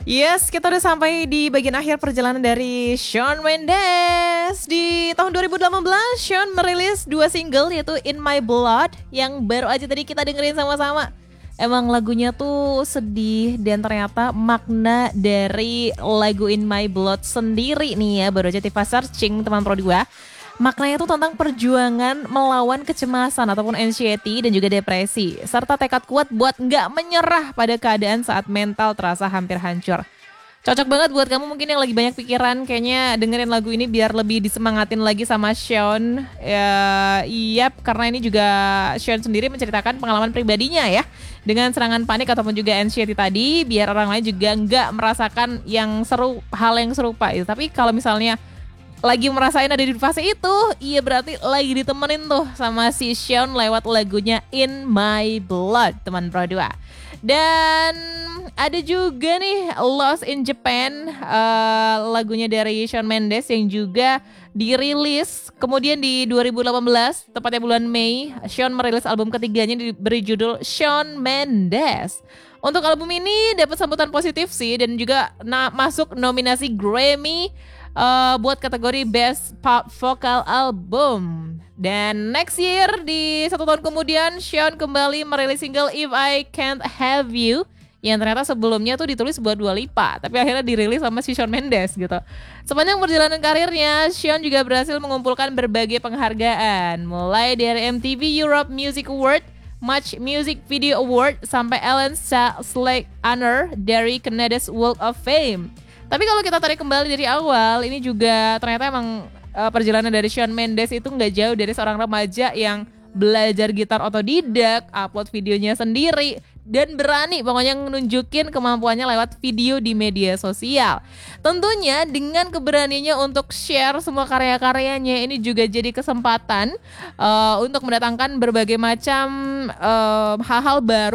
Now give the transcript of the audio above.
Yes, kita udah sampai di bagian akhir perjalanan dari Shawn Mendes. Di tahun 2018, Shawn merilis 2 single yaitu In My Blood yang baru aja tadi kita dengerin sama-sama. Emang lagunya tuh sedih dan ternyata makna dari lagu In My Blood sendiri nih ya baru aja Tifa searching teman Pro 2. Maknanya itu tentang perjuangan melawan kecemasan ataupun anxiety dan juga depresi. Serta tekad kuat buat nggak menyerah pada keadaan saat mental terasa hampir hancur. Cocok banget buat kamu mungkin yang lagi banyak pikiran. Kayaknya dengerin lagu ini biar lebih disemangatin lagi sama Shawn. Yap, karena ini juga Shawn sendiri menceritakan pengalaman pribadinya ya. Dengan serangan panik ataupun juga anxiety tadi. Biar orang lain juga nggak merasakan hal yang serupa. Tapi kalau misalnya lagi merasain ada di fase itu, iya berarti lagi ditemenin tuh sama si Shawn lewat lagunya In My Blood, teman Pro 2. Dan ada juga nih Lost in Japan, lagunya dari Shawn Mendes yang juga dirilis. Kemudian di 2018, tepatnya bulan Mei, Shawn merilis album ketiganya diberi judul Shawn Mendes. Untuk album ini dapat sambutan positif sih dan juga masuk nominasi Grammy buat kategori Best Pop Vocal Album. Dan next year di 1 tahun kemudian Shawn kembali merilis single If I Can't Have You yang ternyata sebelumnya tuh ditulis buat Dua Lipa tapi akhirnya dirilis sama si Shawn Mendes gitu. Sepanjang perjalanan karirnya Shawn juga berhasil mengumpulkan berbagai penghargaan mulai dari MTV Europe Music Award, Much Music Video Award sampai Ellen Slate Honor dari Canada's Walk of Fame. Tapi kalau kita tarik kembali dari awal, ini juga ternyata emang perjalanan dari Shawn Mendes itu nggak jauh dari seorang remaja yang belajar gitar otodidak, upload videonya sendiri, dan berani pokoknya nunjukin kemampuannya lewat video di media sosial. Tentunya dengan keberaniannya untuk share semua karya-karyanya ini juga jadi kesempatan untuk mendatangkan berbagai macam hal-hal baru